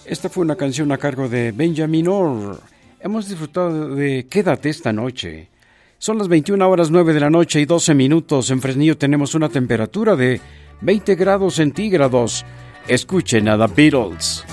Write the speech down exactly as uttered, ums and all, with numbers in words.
Esta fue una canción a cargo de Benjamin Orr. Hemos disfrutado de Quédate esta noche. Son las veintiuna horas nueve de la noche y doce minutos. En Fresnillo tenemos una temperatura de veinte grados centígrados. Escuchen a The Beatles.